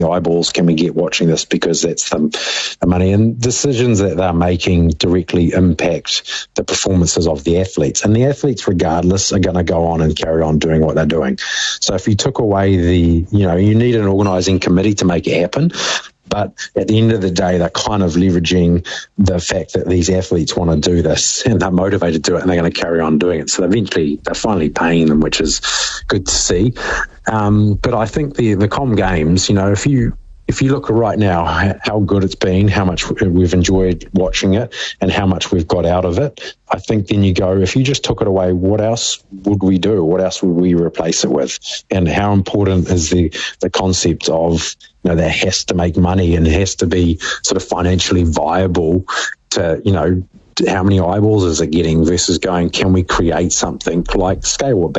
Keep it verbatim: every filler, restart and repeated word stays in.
eyeballs can we get watching this, because that's the, the money, and decisions that they're making directly impact the performances of the athletes, and the athletes regardless are going to go on and carry on doing what they're doing. So if you took away the, you know, you need an organising committee to make it happen. But at the end of the day, they're kind of leveraging the fact that these athletes want to do this and they're motivated to do it, and they're going to carry on doing it. So eventually they're finally paying them, which is good to see. Um, but I think the, the Com Games, you know, if you if you look at right now how good it's been, how much we've enjoyed watching it and how much we've got out of it, I think then you go, if you just took it away, what else would we do? What else would we replace it with? And how important is the, the concept of, you know, that has to make money and has to be sort of financially viable to, you know, how many eyeballs is it getting versus going, can we create something like scale it back